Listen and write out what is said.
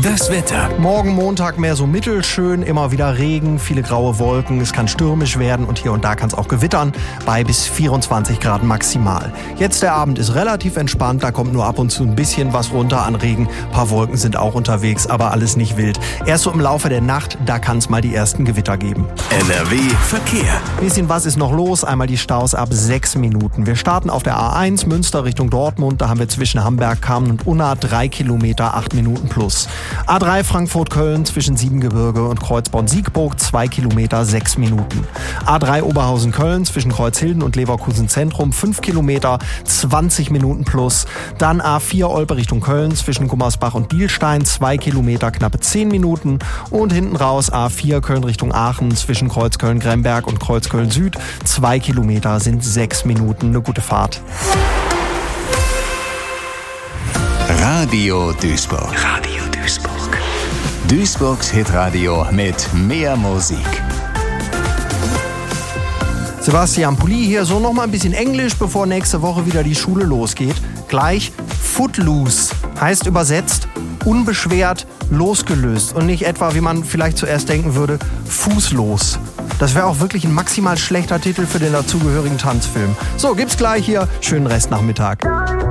Das Wetter. Morgen Montag mehr so mittelschön, immer wieder Regen, viele graue Wolken, es kann stürmisch werden und hier und da kann es auch gewittern, bei bis 24 Grad maximal. Jetzt der Abend ist relativ entspannt, da kommt nur ab und zu ein bisschen was runter an Regen, ein paar Wolken sind auch unterwegs, aber alles nicht wild. Erst so im Laufe der Nacht, da kann es mal die ersten Gewitter geben. NRW Verkehr. Bisschen was ist noch los, einmal die Staus ab 6 Minuten. Wir starten auf der A1 Münster Richtung Dortmund, da haben wir zwischen Hamberg, Kamen und Unna 3 Kilometer, 8 Minuten plus. A3 Frankfurt-Köln zwischen Siebengebirge und Kreuzborn-Siegburg 2 Kilometer, 6 Minuten. A3 Oberhausen-Köln zwischen Kreuzhilden und Leverkusen Zentrum 5 Kilometer, 20 Minuten plus. Dann A4 Olpe Richtung Köln zwischen Gummersbach und Bielstein 2 Kilometer, knappe 10 Minuten. Und hinten raus A4 Köln Richtung Aachen zwischen Kreuzköln-Gremberg und Kreuzköln-Süd 2 Kilometer sind 6 Minuten. Eine gute Fahrt. Radio Duisburg. Radio Duisburg. Duisburgs Hitradio mit mehr Musik. Sebastian Pulli hier, so noch mal ein bisschen Englisch, bevor nächste Woche wieder die Schule losgeht. Gleich Footloose heißt übersetzt unbeschwert, losgelöst und nicht etwa, wie man vielleicht zuerst denken würde, fußlos. Das wäre auch wirklich ein maximal schlechter Titel für den dazugehörigen Tanzfilm. So, gibt's gleich hier. Schönen Restnachmittag.